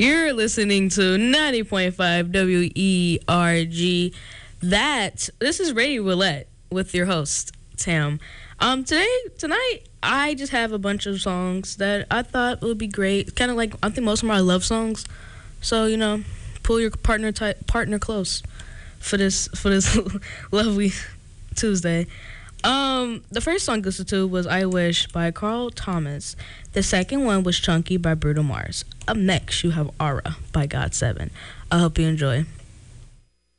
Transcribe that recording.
You're listening to 90.5 WERG. This is Radio Roulette with your host, Tam. Tonight, I just have a bunch of songs that I thought would be great. Kind of like, I think most of them are love songs. So, pull your partner close for this lovely Tuesday. The first song I listened to was I Wish by Carl Thomas. The second one was Chunky by Bruno Mars. Up next, you have Aura by GOT7. I hope you enjoy.